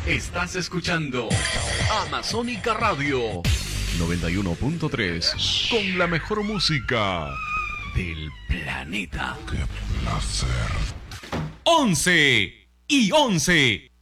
Estás escuchando Amazónica Radio 91.3 con la mejor música del planeta. ¡Qué placer! 11 y 11.